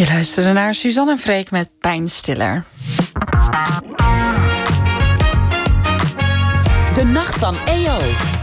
Je luisterde naar Suzanne en Freek met Pijnstiller. De nacht van EO.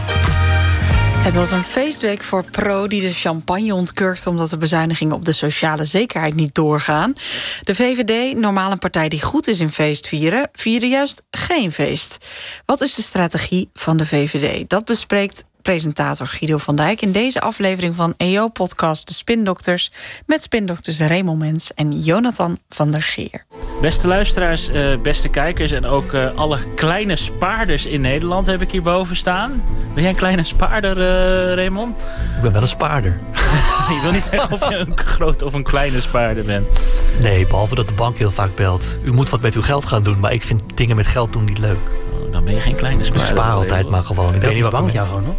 Het was een feestweek voor Pro die de champagne ontkurkte omdat de bezuinigingen op de sociale zekerheid niet doorgaan. De VVD, normaal een partij die goed is in feestvieren, vierde juist geen feest. Wat is de strategie van de VVD? Dat bespreekt presentator Guido van Dijk in deze aflevering van EO-podcast De Spindokters, met spindokters Raymond Mens en Jonathan van der Geer. Beste luisteraars, beste kijkers en ook alle kleine spaarders in Nederland heb ik hierboven staan. Ben jij een kleine spaarder, Raymond? Ik ben wel een spaarder. Je wil niet zeggen of je een grote of een kleine spaarder bent. Nee, behalve dat de bank heel vaak belt. U moet wat met uw geld gaan doen, maar ik vind dingen met geld doen niet leuk. Oh, dan ben je geen kleine spaarder. Ik spaar altijd maar gewoon. Ik weet niet wat bank jou gewoon, hoor.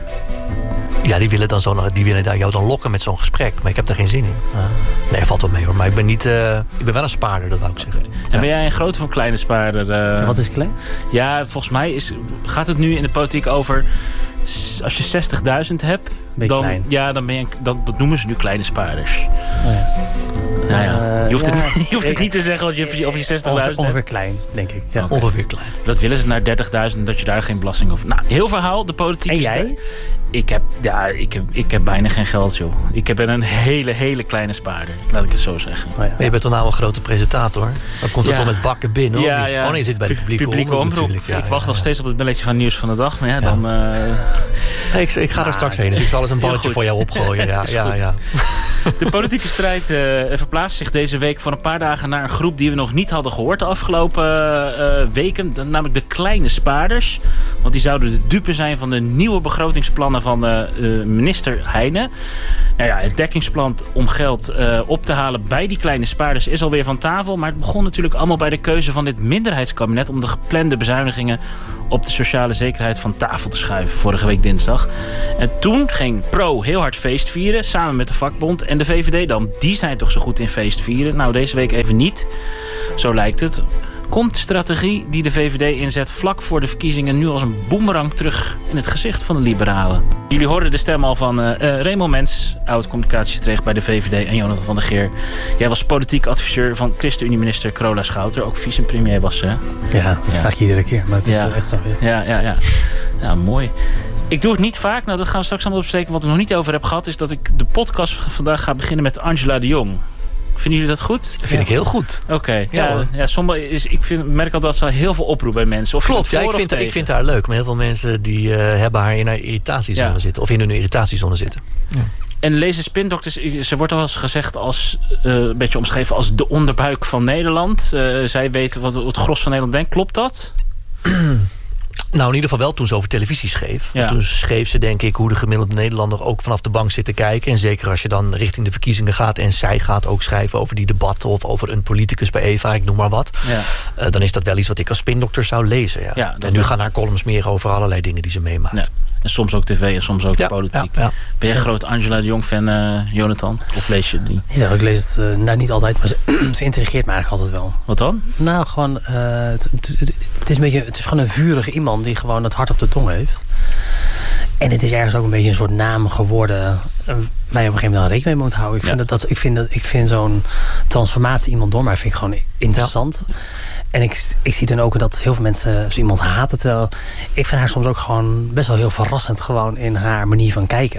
Ja, die willen jou dan lokken met zo'n gesprek. Maar ik heb daar geen zin in. Nee, valt wel mee hoor. Maar ik ben niet. Ik ben wel een spaarder, dat wou ik zeggen. En ben jij een grote of een kleine spaarder? En wat is klein? Ja, volgens mij gaat het nu in de politiek over. Als je 60.000 hebt, ben je dan, klein. Ja, dan ben je. Dat noemen ze nu kleine spaarders. Oh ja. Nou ja. Je hoeft het niet te zeggen over je 60.000 hebt. Ongeveer klein, denk ik. Ja. Okay. Ongeveer klein. Dat willen ze naar 30.000, dat je daar geen belasting over. Nou, heel verhaal, de politiek. En jij? Ik heb bijna geen geld, joh. Ik ben een hele kleine spaarder, laat ik het zo zeggen. Oh ja. Maar je bent toch nou een grote presentator? Dan komt het om met bakken binnen, hoor. Ja. Oh nee, je zit bij de publieke omroep. Ja, ik wacht nog steeds op het belletje van nieuws van de dag. Maar ja, dan... Hey, ik ga er straks heen, dus ik zal eens een balletje voor jou opgooien. Ja. De politieke strijd verplaatst zich deze week voor een paar dagen naar een groep die we nog niet hadden gehoord de afgelopen weken. Namelijk de kleine spaarders. Want die zouden de dupe zijn van de nieuwe begrotingsplannen van minister Heijnen. Nou ja, het dekkingsplan om geld op te halen bij die kleine spaarders is alweer van tafel. Maar het begon natuurlijk allemaal bij de keuze van dit minderheidskabinet om de geplande bezuinigingen op de sociale zekerheid van tafel te schuiven vorige week dinsdag. En toen ging Pro heel hard feest vieren, samen met de vakbond. En de VVD dan, die zijn toch zo goed in feest vieren? Nou, deze week even niet. Zo lijkt het. Komt de strategie die de VVD inzet vlak voor de verkiezingen nu als een boemerang terug in het gezicht van de liberalen? Jullie hoorden de stem al van Raymond Mens, oud-communicatiestreeg bij de VVD, en Jonathan van der Geer. Jij was politiek adviseur van ChristenUnie-minister Carola Schouten, ook vicepremier was ze. Ja, dat vraag je iedere keer, maar het is echt zo. Ja, mooi. Ik doe het niet vaak, nou dat gaan we straks allemaal bespreken. Wat ik nog niet over heb gehad is dat ik de podcast vandaag ga beginnen met Angela de Jong. Vinden jullie dat goed? Dat vind ik heel goed. Oké. Merk al dat ze heel veel oproept bij mensen. Of klopt, ik vind haar leuk. Maar heel veel mensen die hebben haar in haar irritatiezone zitten. Of in hun irritatiezone zitten. Ja. En lezen spindokters, ze wordt al eens gezegd als een beetje omschreven als de onderbuik van Nederland. Zij weten wat het gros van Nederland denkt. Klopt dat? Nou, in ieder geval wel toen ze over televisie schreef. Ja. Toen schreef ze, denk ik, hoe de gemiddelde Nederlander ook vanaf de bank zit te kijken. En zeker als je dan richting de verkiezingen gaat en zij gaat ook schrijven over die debatten of over een politicus bij Eva, ik noem maar wat. Ja. Dan is dat wel iets wat ik als spindokter zou lezen. Ja. En nu gaan haar columns meer over allerlei dingen die ze meemaakt. Ja. En soms ook tv en soms ook de politiek. Ja. Ben jij groot Angela de Jong fan, Jonathan? Of lees je die? Ja, ik lees het niet altijd, maar ze intrigeert me eigenlijk altijd wel. Wat dan? Nou, gewoon... het is gewoon een vurige iemand die gewoon het hart op de tong heeft. En het is ergens ook een beetje een soort naam geworden waar je op een gegeven moment wel rekening mee moet houden. Ik vind zo'n transformatie iemand door mij vind ik gewoon interessant. Ja. En ik zie dan ook dat heel veel mensen zo iemand haten. Terwijl ik vind haar soms ook gewoon best wel heel verrassend gewoon in haar manier van kijken.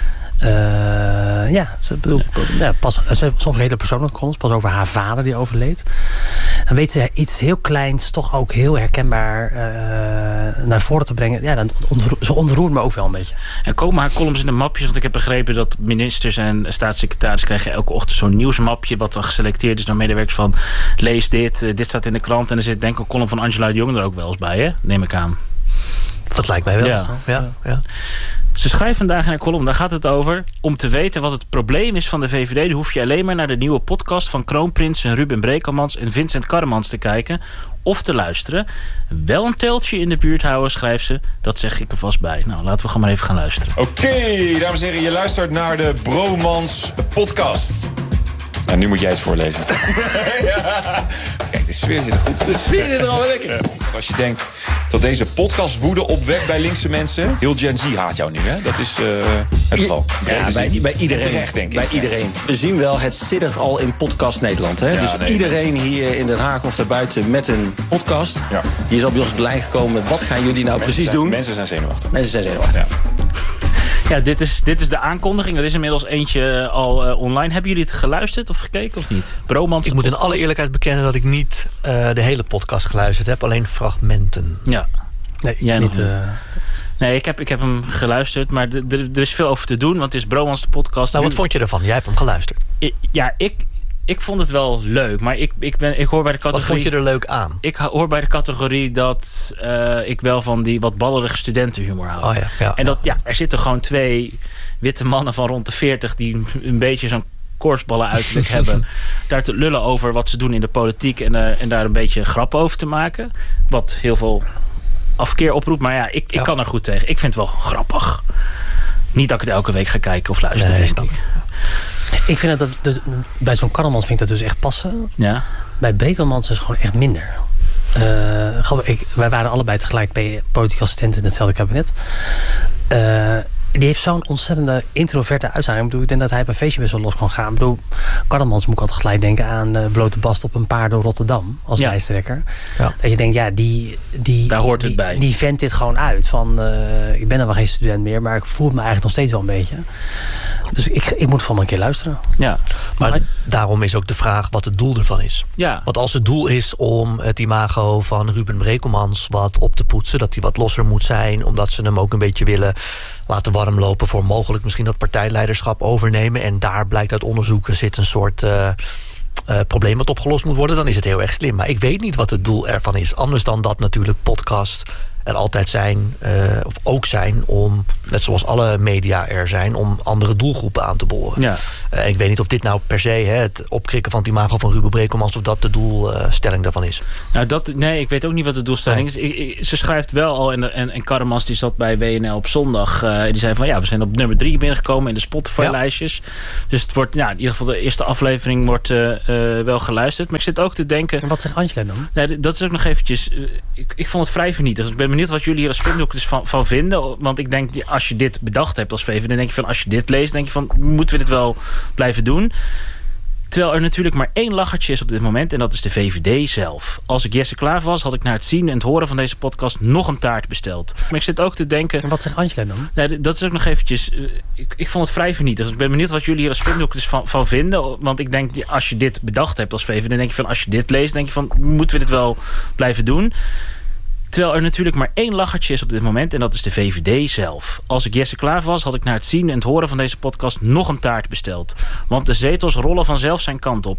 Ze heeft soms hele persoonlijke columns. Pas over haar vader die overleed. Dan weet ze iets heel kleins toch ook heel herkenbaar naar voren te brengen. Ja, ze ontroert me ook wel een beetje. En komen haar columns in de mapjes? Want ik heb begrepen dat ministers en staatssecretaris krijgen elke ochtend zo'n nieuwsmapje wat dan geselecteerd is door medewerkers van lees dit staat in de krant. En er zit denk ik een column van Angela de Jong er ook wel eens bij, hè? Neem ik aan. Dat lijkt mij wel. Ja. Ze schrijft vandaag in haar column, daar gaat het over. Om te weten wat het probleem is van de VVD... dan hoef je alleen maar naar de nieuwe podcast van Kroonprins en Ruben Brekelmans en Vincent Karremans te kijken. Of te luisteren. Wel een teltje in de buurt houden, schrijft ze. Dat zeg ik er vast bij. Nou, laten we gewoon maar even gaan luisteren. Oké, dames en heren, je luistert naar de Bromans podcast. En nu moet jij het voorlezen. Ja. Kijk, de sfeer zit er goed. De sfeer zit er al lekker. Als je denkt, dat deze podcast woede opwekt bij linkse mensen. Heel Gen Z haat jou nu, hè? Dat is het geval. Ja, bij iedereen. Terecht, denk ik. Bij iedereen. We zien wel, het siddert al in podcast Nederland. Hè? Ja, dus iedereen hier in Den Haag of daarbuiten met een podcast. Ja. Die is al bij ons op de lijn gekomen. Wat gaan jullie nou precies doen? Mensen zijn zenuwachtig. Mensen zijn zenuwachtig. Ja. Ja, dit is de aankondiging. Er is inmiddels eentje al online. Hebben jullie het geluisterd of gekeken of niet? Bromans. Ik moet in alle eerlijkheid bekennen dat ik niet de hele podcast geluisterd heb. Alleen fragmenten. Ja. Nee, jij niet. Nee, ik heb hem geluisterd. Maar er is veel over te doen. Want het is Bromans de podcast. Nou, wat vond je ervan? Jij hebt hem geluisterd. Ik vond het wel leuk. Maar ik hoor bij de categorie... Wat vond je er leuk aan? Ik hoor bij de categorie dat ik wel van die wat ballerige studentenhumor hou. Oh ja. En er zitten gewoon 2 witte mannen van rond de 40... die een beetje zo'n korfballen uiterlijk hebben. Daar te lullen over wat ze doen in de politiek... en daar een beetje grap over te maken. Wat heel veel afkeer oproept. Maar ik kan er goed tegen. Ik vind het wel grappig. Niet dat ik het elke week ga kijken of luisteren, denk ik. Ik vind dat bij zo'n Karremans vind ik dat dus echt passen. Ja. Bij Brekelmans is het gewoon echt minder. Wij waren allebei tegelijk bij politieke assistenten in hetzelfde kabinet. Die heeft zo'n ontzettende introverte uitstraling. Ik denk dat hij op een feestje best wel los kan gaan. Karremans moet ik altijd gelijk denken aan blote bast op een paard door Rotterdam als lijsttrekker. Ja. Dat je denkt, daar hoort het bij. Die vent dit gewoon uit. Van, ik ben er wel geen student meer, maar ik voel me eigenlijk nog steeds wel een beetje. Dus ik moet van een keer luisteren. Ja. Maar daarom is ook de vraag wat het doel ervan is. Ja. Want als het doel is om het imago van Ruben Brekelmans wat op te poetsen, dat hij wat losser moet zijn, omdat ze hem ook een beetje willen laten warmlopen voor mogelijk misschien dat partijleiderschap overnemen. En daar blijkt uit onderzoeken zit een soort probleem wat opgelost moet worden. Dan is het heel erg slim. Maar ik weet niet wat het doel ervan is. Anders dan dat natuurlijk podcast er altijd zijn, of ook zijn om, net zoals alle media er zijn, om andere doelgroepen aan te boren. Ja. Ik weet niet of dit nou per se het opkrikken van het imago van Ruben Brekelmans, of dat de doelstelling daarvan is. Nou, ik weet ook niet wat de doelstelling is. Ze schrijft wel al, en Karremans die zat bij WNL op zondag. Die zei van we zijn op nummer 3 binnengekomen in de Spotify-lijstjes. Dus het wordt, in ieder geval de eerste aflevering wordt wel geluisterd. Maar ik zit ook te denken. En wat zegt Angela dan? Nou, dat is ook nog eventjes. Ik vond het vrij vernietigend. Ik ben benieuwd wat jullie hier als Spindoekers van vinden. Want ik denk, als je dit bedacht hebt als VVD, dan denk je van, als je dit leest, denk je van, moeten we dit wel blijven doen? Terwijl er natuurlijk maar 1 lachertje is op dit moment, en dat is de VVD zelf. Als ik Jesse Klaver was, had ik na het zien en het horen van deze podcast nog een taart besteld. Maar ik zit ook te denken. En wat zegt Angela dan? Nou, dat is ook nog eventjes. Ik vond het vrij vernietigend. Ik ben benieuwd wat jullie hier als Spindoekers van vinden. Want ik denk, als je dit bedacht hebt als VVD, dan denk je van, als je dit leest, denk je van, moeten we dit wel blijven doen? Terwijl er natuurlijk maar 1 lachertje is op dit moment, en dat is de VVD zelf. Als ik Jesse Klaver was, had ik na het zien en het horen van deze podcast nog een taart besteld. Want de zetels rollen vanzelf zijn kant op.